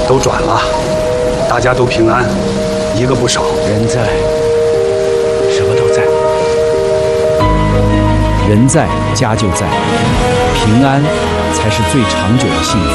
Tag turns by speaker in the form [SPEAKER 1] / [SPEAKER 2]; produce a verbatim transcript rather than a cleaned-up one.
[SPEAKER 1] 都转了，大家都平安，一个不少。
[SPEAKER 2] 人在，什么都在。
[SPEAKER 3] 人在家就在，平安才是最长久的幸福。